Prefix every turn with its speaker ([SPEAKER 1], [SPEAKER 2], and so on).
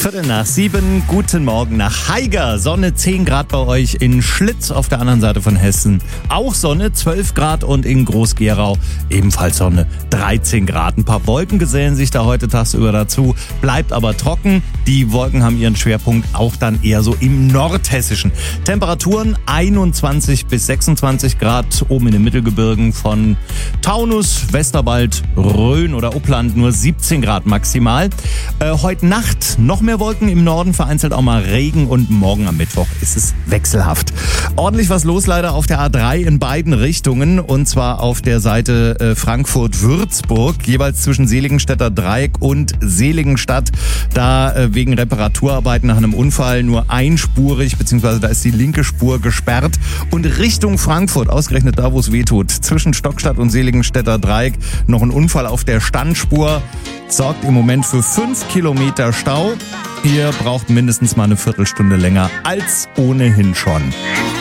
[SPEAKER 1] 7:15, guten Morgen nach Haiger. Sonne 10 Grad bei euch in Schlitz auf der anderen Seite von Hessen. Auch Sonne 12 Grad und in Groß-Gerau ebenfalls Sonne 13 Grad. Ein paar Wolken gesellen sich da heute tagsüber dazu, bleibt aber trocken. Die Wolken haben ihren Schwerpunkt auch dann eher so im Nordhessischen. Temperaturen 21 bis 26 Grad oben in den Mittelgebirgen von Taunus, Westerwald, Rhön oder Uppland nur 17 Grad maximal. Heute Nacht noch mehr Wolken im Norden, vereinzelt auch mal Regen und morgen am Mittwoch ist es wechselhaft. Ordentlich was los leider auf der A3 in beiden Richtungen und zwar auf der Seite Frankfurt-Würzburg, jeweils zwischen Seligenstädter Dreieck und Seligenstadt. Da wegen Reparaturarbeiten nach einem Unfall nur einspurig, beziehungsweise da ist die linke Spur gesperrt und Richtung Frankfurt, ausgerechnet da, wo es weh tut, zwischen Stockstadt und Seligenstädter Dreieck noch ein Unfall auf der Standspur. Sorgt im Moment für 5 Kilometer Stau. Ihr braucht mindestens mal eine Viertelstunde länger als ohnehin schon.